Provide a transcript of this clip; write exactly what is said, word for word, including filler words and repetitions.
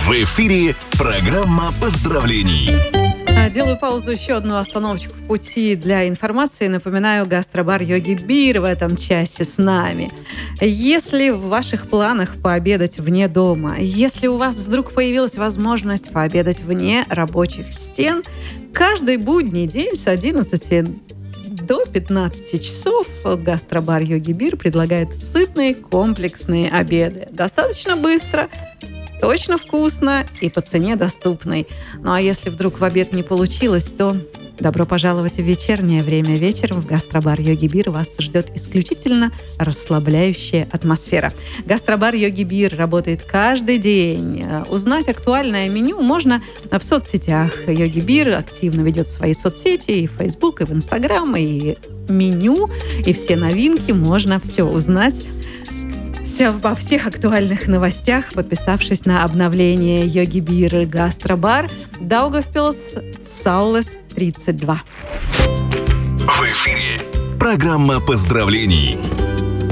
В эфире программа поздравлений. Делаю паузу, еще одну остановочку в пути для информации. Напоминаю, гастробар Йоги Бир в этом часе с нами. Если в ваших планах пообедать вне дома, если у вас вдруг появилась возможность пообедать вне рабочих стен, каждый будний день с одиннадцати до пятнадцати часов гастробар Йоги Бир предлагает сытные комплексные обеды. Достаточно быстро, точно вкусно и по цене доступной. Ну а если вдруг в обед не получилось, то добро пожаловать в вечернее время. Вечером в гастробар Йоги Бир вас ждет исключительно расслабляющая атмосфера. Гастробар Йоги Бир работает каждый день. Узнать актуальное меню можно в соцсетях. Йоги Бир активно ведет свои соцсети и в Facebook, и в Instagram, и меню, и все новинки. Можно все узнать все обо всех актуальных новостях, подписавшись на обновление Йоги Бир гастробар Даугавпилс Саулес тридцать два. В эфире программа поздравлений.